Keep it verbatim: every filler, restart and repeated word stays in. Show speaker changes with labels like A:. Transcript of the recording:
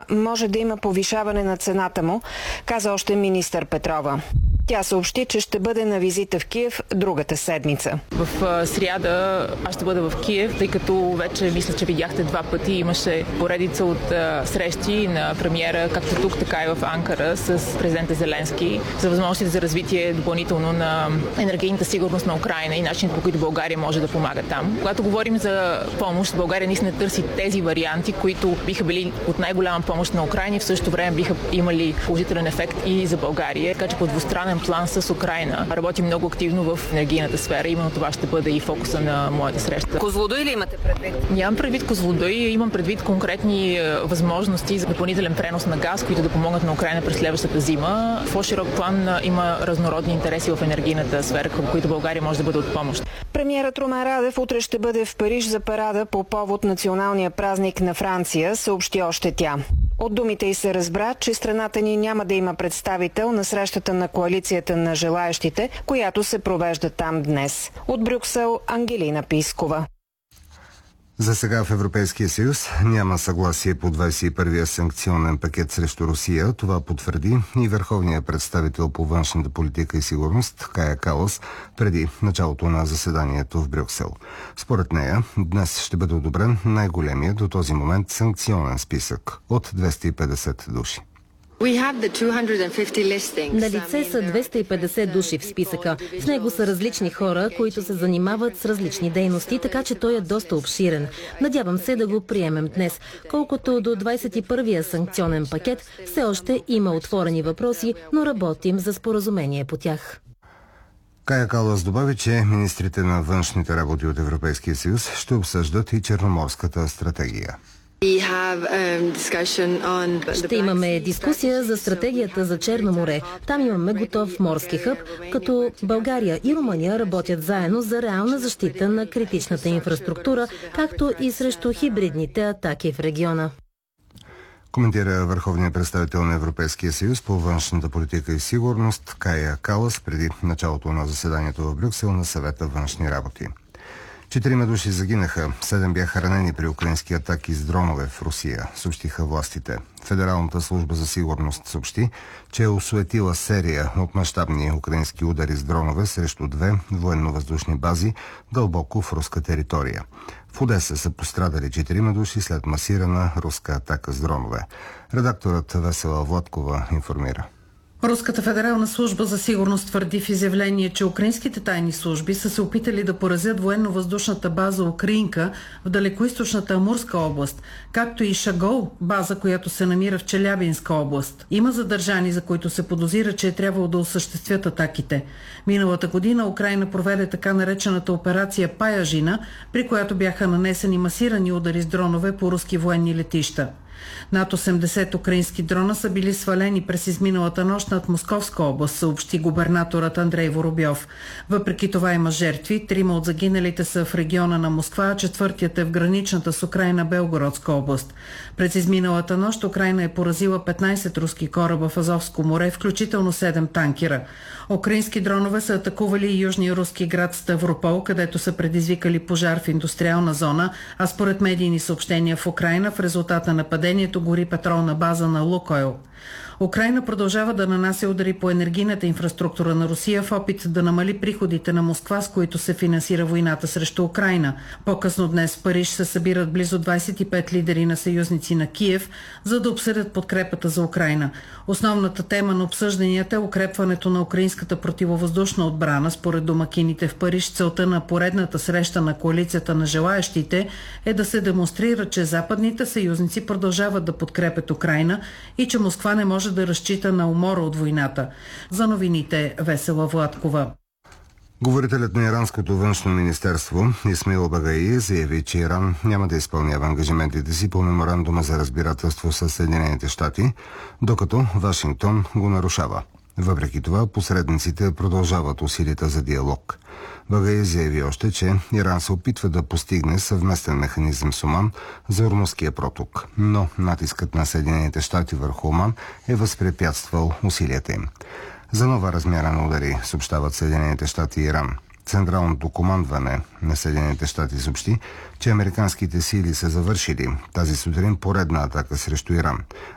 A: може да има повишаване на цената му, каза още министър Петрова. Тя съобщи, че ще бъде на визита в Киев другата седмица.
B: В сряда аз ще бъда в Киев, тъй като вече мисля, че видяхте два пъти. Имаше поредица от срещи на премиера, както тук, така и в Анкара, с президента Зеленски за възможностите за развитие допълнително на енергийната сигурност на Украйна и начинът, по който България може да помага там. Когато говорим за помощ, България наистина търси тези варианти, които биха били от най-голяма помощ на Украйна и в същото време биха имали положителен ефект и за България. Така че по двустранен план с Украйна работим много активно в енергийната сфера. Именно това ще бъде и фокуса на моята среща.
A: Козлодуй ли имате предвид?
B: Нямам предвид Козлодуй, имам предвид конкретни възможности за допълнителен пренос на газ, които да помогнат на Украйна през следващата зима. В по-широк план има разнородни интереси в енергийната сфера, към които България може да бъде от помощ.
A: Премиерът Румен Радев утре ще бъде в Париж за парада по повод националния празник на Франция, съобщи още тя. От думите й се разбра, че страната ни няма да има представител на срещата на коалицията на желаещите, която се провежда там днес. От Брюксел, Ангелина Пискова.
C: За сега в Европейския съюз няма съгласие по двадесет и първия санкционен пакет срещу Русия. Това потвърди и върховният представител по външната политика и сигурност Кая Калас преди началото на заседанието в Брюксел. Според нея, днес ще бъде одобрен най-големият до този момент санкционен списък от двеста и петдесет души.
D: На лице са двеста и петдесет души в списъка. В него са различни хора, които се занимават с различни дейности, така че той е доста обширен. Надявам се да го приемем днес. Колкото до двадесет и първия санкционен пакет, все още има отворени въпроси, но работим за споразумение по тях.
C: Кая Калас добави, че министрите на външните работи от Европейския съюз ще обсъждат и Черноморската стратегия.
D: Ще имаме дискусия за стратегията за Черно море. Там имаме готов морски хъб, като България и Румъния работят заедно за реална защита на критичната инфраструктура, както и срещу хибридните атаки в региона.
C: Коментира върховният представител на Европейския съюз по външната политика и сигурност Кая Калас преди началото на заседанието в Брюксел на съвета външни работи. Четирима души загинаха, седем бяха ранени при украински атаки с дронове в Русия, съобщиха властите. Федералната служба за сигурност съобщи, че е осуетила серия от мащабни украински удари с дронове срещу две военно-въздушни бази дълбоко в руска територия. В Одеса са пострадали четирима души след масирана руска атака с дронове. Редакторът Весела Владкова информира.
E: Руската федерална служба за сигурност твърди в изявление, че украинските тайни служби са се опитали да поразят военно-въздушната база Украинка в далекоизточната Амурска област, както и Шагол, база, която се намира в Челябинска област. Има задържани, за които се подозира, че е трябвало да осъществят атаките. Миналата година Украйна проведе така наречената операция Паяжина, при която бяха нанесени масирани удари с дронове по руски военни летища. Над осемдесет украински дрона са били свалени през изминалата нощ над Московска област, съобщи губернаторът Андрей Воробьов. Въпреки това има жертви. Трима от загиналите са в региона на Москва, а четвъртият е в граничната с Украйна Белгородска област. През изминалата нощ Украйна е поразила петнадесет руски кораба в Азовско море, включително седем танкера. Украински дронове са атакували и южния руски град Ставропол, където са предизвикали пожар в индустриална зона, а според медийни съобщения в Украйна в резултат на нападението гори петролна база на Лукойл. Украйна продължава да нанася удари по енергийната инфраструктура на Русия в опит да намали приходите на Москва, с които се финансира войната срещу Украйна. По-късно днес в Париж се събират близо двадесет и пет лидери на съюзници на Киев, за да обсъдят подкрепата за Украйна. Основната тема на обсъжданията е укрепването на украинската противовъздушна отбрана. Според домакините в Париж, целта на поредната среща на коалицията на желаещите е да се демонстрира, че западните съюзници продължават да подкрепят Украйна и че Москва не може да разчита на умора от войната. За новините Весела Владкова.
C: Говорителят на иранското външно министерство Исмаил Багаи заяви, че Иран няма да изпълнява ангажиментите си по меморандума за разбирателство с Съединените щати, докато Вашингтон го нарушава. Въпреки това, посредниците продължават усилията за диалог. Багаи заяви още, че Иран се опитва да постигне съвместен механизъм с Оман за Ормузския проток, но натискът на Съединените щати върху Оман е възпрепятствал усилията им. За нова размяна на удари съобщават Съединените щати и Иран. Централното командване на Съединените щати съобщи, че американските сили са завършили тази сутрин поредна атака срещу Иран,